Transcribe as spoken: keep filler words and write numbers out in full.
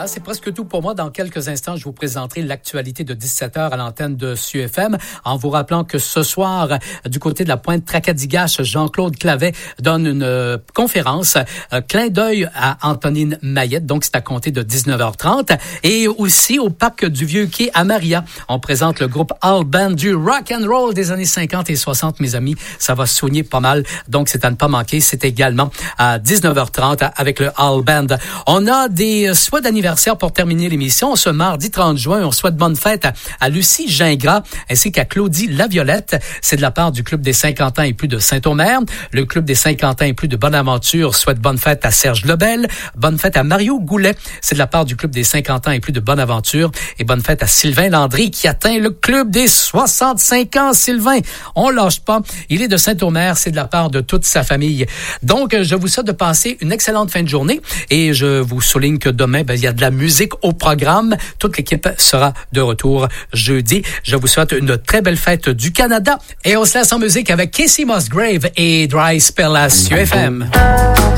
c'est presque tout pour moi. Dans quelques instants, je vous présenterai l'actualité de dix-sept heures à l'antenne de S U F M, en vous rappelant que ce soir, du côté de la pointe Tracadie-Gaches, Jean-Claude Clavet donne une euh, conférence, euh, clin d'œil à Antonine Mayette, donc c'est à compter de dix-neuf heures trente. Et aussi au parc du Vieux-Quai à Maria, on présente le groupe All Band du rock and roll des années cinquante et soixante, mes amis. Ça va soigner pas mal, donc c'est à ne pas manquer. C'est également à dix-neuf heures trente avec le All Band. On a des souhaits d'anniversaire pour terminer l'émission. Ce mardi trente juin, on souhaite bonne fête à, à Lucie Gingras ainsi qu'à Claudie Laviolette. C'est de la part du Club des cinquante ans et plus de Saint-Omer. Le Club des cinquante ans et plus de Bonaventure souhaite bonne fête à Serge Lebel. Bonne fête à Mario Goulet. C'est de la part du Club des cinquante ans et plus de Bonaventure. Et bonne fête à Sylvain Landry qui atteint le Club des soixante-cinq ans. Sylvain, on lâche pas. Il est de Saint-Omer. C'est de la part de toute sa famille. Donc, je vous souhaite de passer une excellente fin de journée. Et je vous souligne que demain, ben, il y a de la musique au programme. Toute l'équipe sera de retour jeudi. Je vous souhaite une très belle fête du Canada. Et on se laisse en musique avec Casey Musgrave et Dry Spell à S U F M.